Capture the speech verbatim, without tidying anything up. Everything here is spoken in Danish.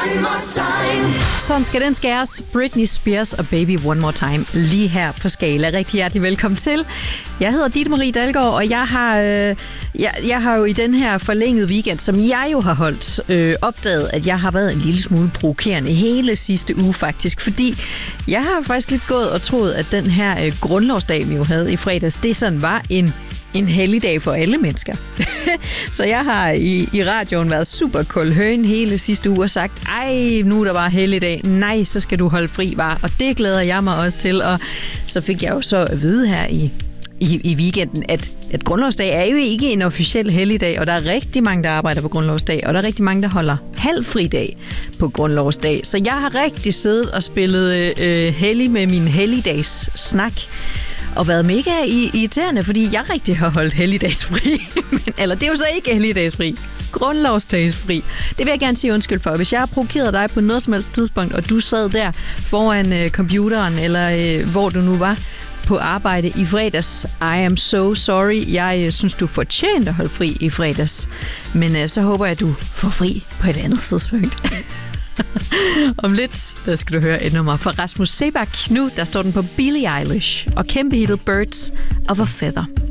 one more time. Sådan skal den skæres. Britney Spears og Baby One More Time lige her på Skala. Rigtig hjertelig velkommen til. Jeg hedder Ditte Marie Dalgaard, og jeg har, øh, jeg, jeg har jo i den her forlængede weekend, som jeg jo har holdt, øh, opdaget, at jeg har været en lille smule provokerende hele sidste uge faktisk. Fordi jeg har faktisk lidt gået og troet, at den her øh, grundlovsdag, vi jo havde i fredags, det sådan var en En helligdag for alle mennesker. Så jeg har i, i radioen været super kold høn hele sidste uge og sagt, ej, nu er der bare helligdag. Nej, så skal du holde fri, var. Og det glæder jeg mig også til. Og så fik jeg jo så at vide her i, i, i weekenden, at, at grundlovsdag er jo ikke en officiel helligdag, og der er rigtig mange, der arbejder på grundlovsdag, og der er rigtig mange, der holder halvfridag på grundlovsdag. Så jeg har rigtig siddet og spillet øh, hellig med min helligdags snak. Og været mega irriterende, fordi jeg rigtig har holdt helligdagsfri. Men, eller det er jo så ikke helligdagsfri. Grundlovsdagsfri. Det vil jeg gerne sige undskyld for. Hvis jeg har provokeret dig på noget som helst tidspunkt, og du sad der foran øh, computeren, eller øh, hvor du nu var på arbejde i fredags, I am so sorry. Jeg øh, synes, du fortjente at holde fri i fredags. Men øh, så håber jeg, at du får fri på et andet tidspunkt. Om lidt, der skal du høre et nummer fra Rasmus Seebach. Nu, der står den på Billie Eilish og kæmpe hittet Birds of a Feather.